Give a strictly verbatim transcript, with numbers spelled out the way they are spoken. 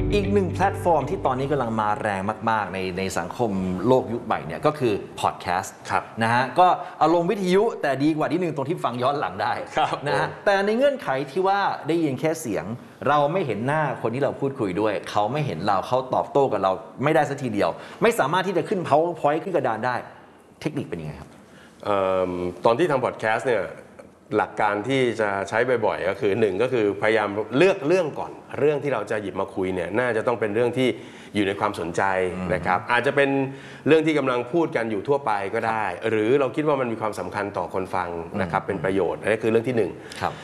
อีกหนึ่งแพลตฟอร์มที่ตอนนี้กำลังมาแรงมากๆในในสังคมโลกยุคใหม่เนี่ยก็คือพอดแคสต์นะฮะก็อารมณ์วิทยุแต่ดีกว่าที่หนึ่งตรงที่ฟังย้อนหลังได้นะฮะแต่ในเงื่อนไขที่ว่าได้ยินแค่เสียงเราไม่เห็นหน้าคนที่เราพูดคุยด้วยเขาไม่เห็นเราเขาตอบโต้กับเราไม่ได้สักทีเดียวไม่สามารถที่จะขึ้น PowerPoint ขึ้นกระดานได้เทคนิคเป็นยังไงครับตอนที่ทำพอดแคสต์เนี่ยหลักการที่จะใช้บ่อยๆก็คือหนึ่งก็คือพยายามเลือกเรื่องก่อนเรื่องที่เราจะหยิบมาคุยเนี่ยน่าจะต้องเป็นเรื่องที่อยู่ในความสนใจนะครับอาจจะเป็นเรื่องที่กำลังพูดกันอยู่ทั่วไปก็ได้หรือเราคิดว่ามันมีความสำคัญต่อคนฟังนะครับเป็นประโยชน์นั่นคือเรื่องที่หนึ่ง